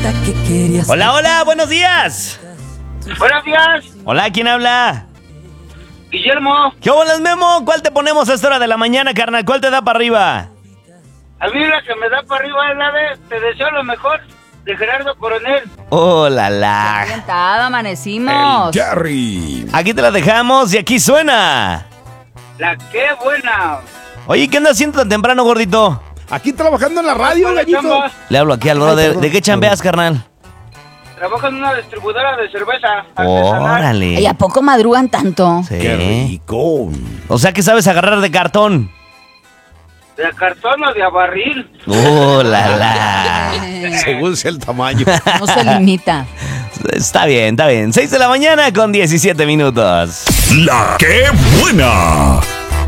Hola, hola, buenos días. Buenos días, Hola, ¿quién habla? Guillermo. ¿Qué bolas, Memo? ¿Cuál te ponemos a esta hora de la mañana, carnal? ¿Cuál te da para arriba? A mí la que me da para arriba es la de Te deseo lo mejor, de Gerardo Coronel. ¡Oh, la! Calentado, amanecimos. Jerry. Aquí te la dejamos y aquí suena. La que buena. Oye, ¿qué andas haciendo tan temprano, gordito? Aquí trabajando en la radio, Hola, gallito. chambas. Le hablo aquí al brother. perdón. ¿De qué chambeas, carnal? Trabajo en una distribuidora de cerveza artesanal. Órale. ¿Y a poco madrugan tanto? Sí. Qué rico. O sea que sabes agarrar de cartón. ¿De cartón o de a barril? ¡Oh, la! Según sea el tamaño. No se limita. Está bien, está bien. 6 de la mañana con 17 minutos. La que buena.